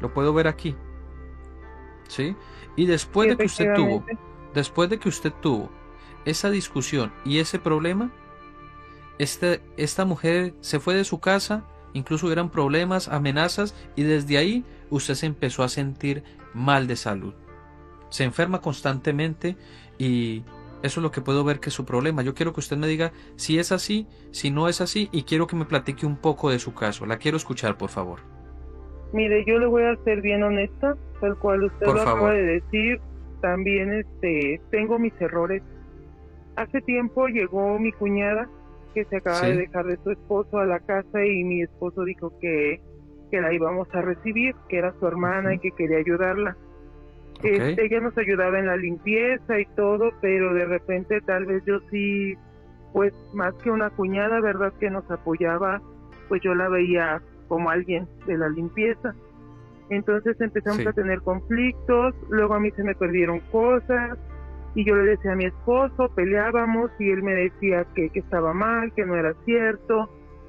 Lo puedo ver aquí, ¿sí? Y Sí, efectivamente. después de que usted tuvo esa discusión y ese problema, esta mujer se fue de su casa, incluso hubieran problemas, amenazas, y desde ahí usted se empezó a sentir mal de salud. Se enferma constantemente y eso es lo que puedo ver que es su problema. Yo quiero que usted me diga si es así, si no es así, y quiero que me platique un poco de su caso. La quiero escuchar, por favor. Mire, yo le voy a ser bien honesta, tal cual usted Por lo acaba favor. de decir, también tengo mis errores. Hace tiempo llegó mi cuñada, que se acaba de Sí, dejar de su esposo a la casa, y mi esposo dijo que la íbamos a recibir, que era su hermana y ujú, que quería ayudarla. ok, Ella nos ayudaba en la limpieza y todo, pero de repente tal vez yo sí, pues más que una cuñada, ¿verdad? Que nos apoyaba, pues yo la veía como alguien de la limpieza. Entonces empezamos a sí, tener conflictos, luego a mí se me perdieron cosas y yo le decía a mi esposo, peleábamos y él me decía que estaba mal, que no era cierto,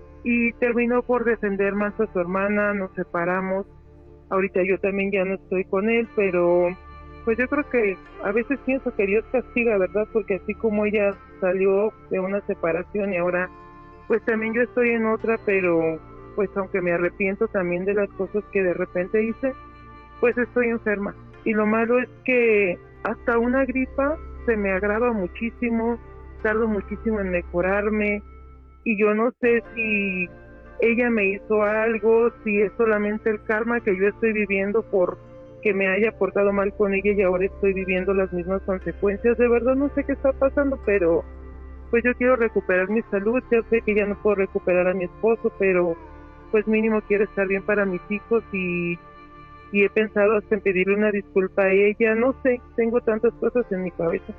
y terminó por defender más a su hermana, nos separamos. Ahorita yo también ya no estoy con él, pero pues yo creo que a veces pienso que Dios castiga, ¿verdad? Porque así como ella salió de una separación y ahora pues también yo estoy en otra, pero pues aunque me arrepiento también de las cosas que de repente hice, pues estoy enferma. Y lo malo es que hasta una gripa se me agrava muchísimo, tardo muchísimo en mejorarme, y yo no sé si ella me hizo algo, si es solamente el karma que yo estoy viviendo por que me haya portado mal con ella y ahora estoy viviendo las mismas consecuencias. De verdad no sé qué está pasando, pero pues yo quiero recuperar mi salud. Ya sé que ya no puedo recuperar a mi esposo, pero pues mínimo quiero estar bien para mis hijos, y he pensado hasta en pedirle una disculpa a ella. No sé, tengo tantas cosas en mi cabeza.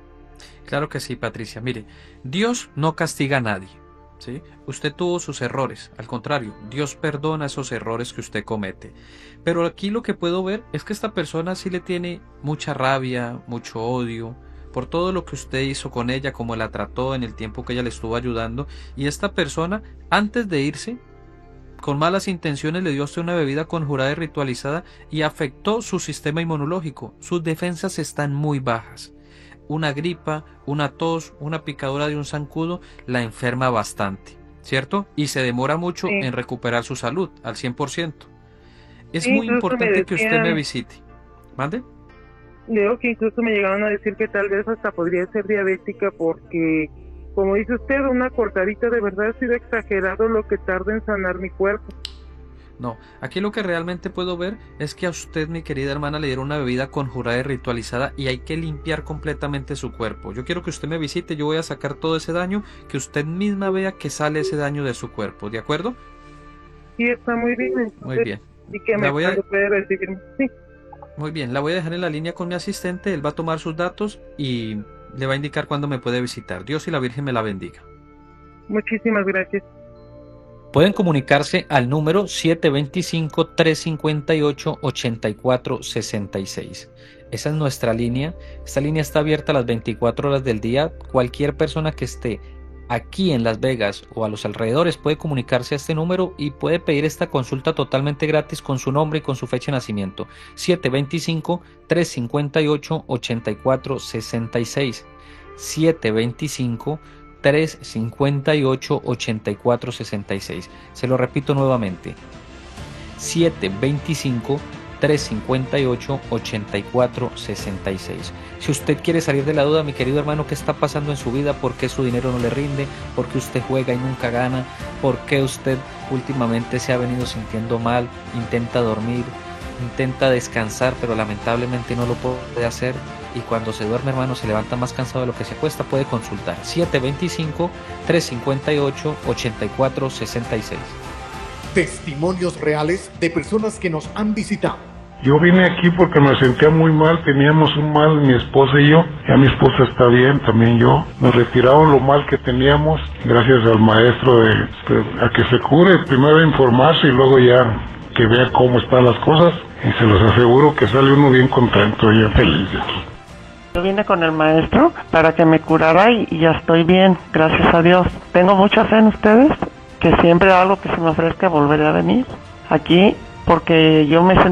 claro que sí, Patricia. Mire, Dios no castiga a nadie, ¿sí? Usted tuvo sus errores, al contrario, Dios perdona esos errores que usted comete. Pero aquí lo que puedo ver es que esta persona sí le tiene mucha rabia, mucho odio por todo lo que usted hizo con ella, como la trató en el tiempo que ella le estuvo ayudando, y esta persona, antes de irse, con malas intenciones le dio a usted una bebida conjurada y ritualizada y afectó su sistema inmunológico. Sus defensas están muy bajas. Una gripa, una tos, una picadura de un zancudo la enferma bastante, ¿cierto? Y se demora mucho Sí, en recuperar su salud al 100%. Es sí, muy incluso me importante que usted me decían, visite. ¿Mande? Leo, que incluso me llegaron a decir que tal vez hasta podría ser diabética porque, como dice usted, una cortadita de verdad ha sido exagerado lo que tarda en sanar mi cuerpo. No, aquí lo que realmente puedo ver es que a usted, mi querida hermana, le dieron una bebida conjurada y ritualizada y hay que limpiar completamente su cuerpo. Yo quiero que usted me visite, yo voy a sacar todo ese daño, que usted misma vea que sale ese daño de su cuerpo, ¿de acuerdo? Sí, está muy bien, Muy entonces bien. sí que La me voy a, cuando puede recibirme. Sí, muy bien, la voy a dejar en la línea con mi asistente, él va a tomar sus datos y le va a indicar cuándo me puede visitar. Dios y la Virgen me la bendiga. muchísimas gracias. Pueden comunicarse al número 725-358-8466. Esa es nuestra línea. Esta línea está abierta las 24 horas del día. Cualquier persona que esté aquí en Las Vegas o a los alrededores puede comunicarse a este número y puede pedir esta consulta totalmente gratis con su nombre y con su fecha de nacimiento. 725-358-8466. 725-358-8466. Se lo repito nuevamente. 725-358-8466. Si usted quiere salir de la duda, mi querido hermano, ¿qué está pasando en su vida? ¿Por qué su dinero no le rinde? ¿Por qué usted juega y nunca gana? ¿Por qué usted últimamente se ha venido sintiendo mal? Intenta dormir, intenta descansar, pero lamentablemente no lo puede hacer. Y cuando se duerme, hermano, se levanta más cansado de lo que se acuesta. Puede consultar 725-358-8466. Testimonios reales de personas que nos han visitado. Yo vine aquí porque me sentía muy mal, teníamos un mal mi esposa y yo. Ya mi esposa está bien, también yo. Nos retiraron lo mal que teníamos, gracias al maestro a que se cure, primero a informarse y luego ya que vea cómo están las cosas. Y se los aseguro que sale uno bien contento y feliz de aquí. Yo vine con el maestro para que me curara y ya estoy bien, gracias a Dios. Tengo mucha fe en ustedes, que siempre algo que se me ofrezca volveré a venir aquí, porque yo me